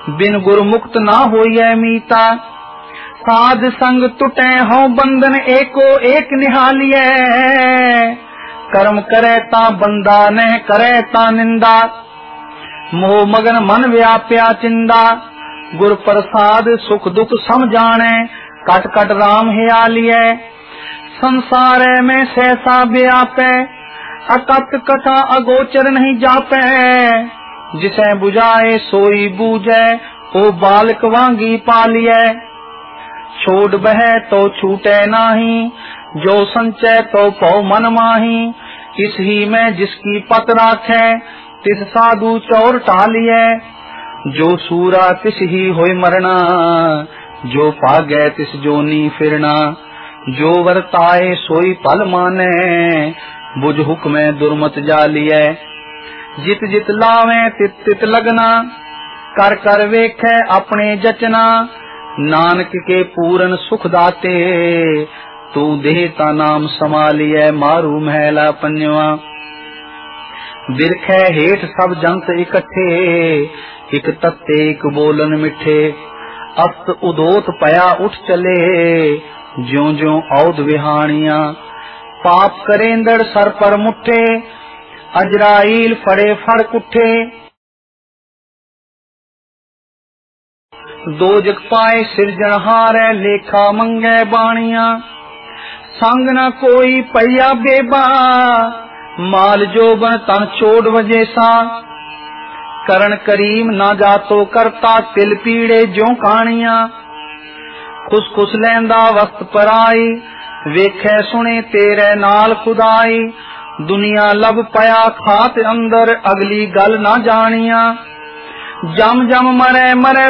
बिन गुरमुक्त ना होइए मीता। साध संग टूटे हो बंधन एको एक निहालिए। कर्म करे ता बंदा न करे ता निंदा। मोह मगन मन व्याप्या चिंदा। गुर प्रसाद सुख दुख समझाने कट कट राम हियालिए। संसार में सहसा व्यापे अकत कथा अगोचर नहीं जापे। जिसे बुझाए सोई बूझे ओ बालक वांगी पालिए। छोड़ बहे तो छूटे नाही जो संचय तो पौ मन माही। इस ही में जिसकी पत राखे तिस साधु चौर टालिए। जो सूरा तिस ही होय मरना जो पागे तिस जोनी फिरना। जो वर्ताए सोई पल माने बुझ हुक्मे दुर्मत जालिए। जित जित लावे तित तित लगना कर कर वेखे अपने जचना। नानक के पूरन सुख दाते तू देता नाम संभालिए। मारू महला पंजवा। बिरखे हेठ सब जंत इकट्ठे एक तत्ते एक बोलन मिठे। अस्त उदोत पया उठ चले ज्यों ज्यों औद विहानिया। पाप करेंदड़ सर पर मुठे अजराइल फड़े फड़ कुठे। दो जग पाए सिरजनहार लेखा मंगे बाणिया। संग न कोई पैया बेबा माल जोबन तन छोड़ वजेसा। करण करीम ना जातो करता तिल पीड़े ज्यों कहानिया। खुश खुश लैंदा वक्त पराई वेखे सुने तेरे नाल खुदाई। दुनिया लब पया खात अंदर अगली गल ना जानिया। जम जम मरे मरे